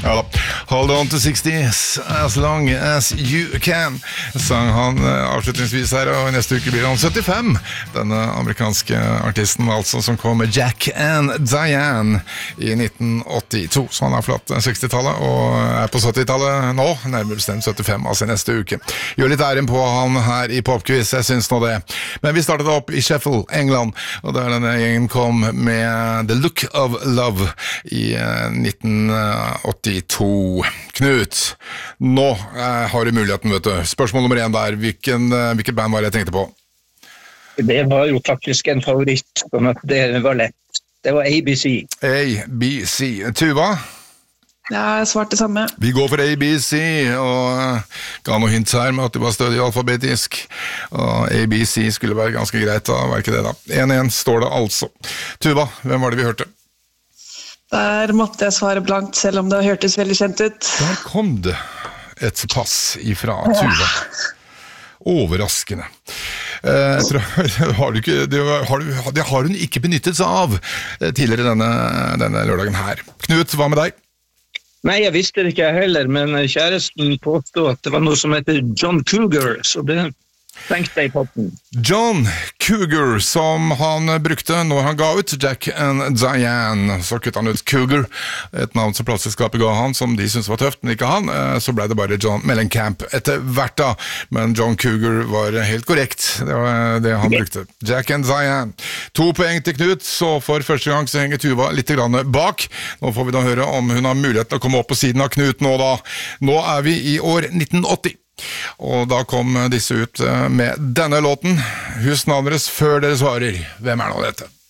Ja da. Hold on to 60s as long as you can, sang han avslutningsvis her, og neste uke blir han 75. Denne amerikanske artisten altså, som kom med Jack and Diane i 1982. Så han har forlatt 60-tallet og er på 70-tallet nå, nærmere bestemt 75, altså neste uke. Gjør litt æren på han her i Popquiz, jeg synes nå det. Men vi startet opp i Sheffield, England, og der denne gjengen kom med The Look of Love i 1982. Knut, nå har du muligheten, vet du. Spørsmål nummer 1 der, hvilket band var det jeg tenkte på? Det var jo faktisk en favoritt, sånn at det var lett. Det var ABC. ABC. Tuva? Ja, jeg svarte det samme. Vi går for ABC, og ga noe hint her med at det var stødig alfabetisk. Og ABC skulle være ganske greit, da var ikke det da. 1-1 står det altså. Tuva, hvem var det vi hørte? Der måtte jeg svare blankt, selv om det hørtes veldig kjent ut. Der kom det et pass ifra Tuva. Overraskende. Det har hun ikke benyttet seg av tidligere denne lørdagen her. Knut, hva med deg? Nei, jeg visste det ikke heller, men kjæresten påstod at det var noe som heter John Cougar, så det tenkte jeg på den. John Cougar, som han brukte når han ga ut Jack and Diane. Så kuttet han ut Cougar, et navn som plateselskapet ga han, som de syntes var tøft, men ikke han. Så ble det bare John Mellencamp etter hvert da. Men John Cougar var helt korrekt. Det var det han brukte. Jack and Diane. 2 poeng til Knut, så for første gang så henger Tuva litt grann bak. Nå får vi da høre om hun har mulighet til å komme opp på siden av Knut nå da. Nå er vi i år 1980. Og da kom disse ut med denne låten. Husk navnet deres før dere svarer. Hvem er nå dette?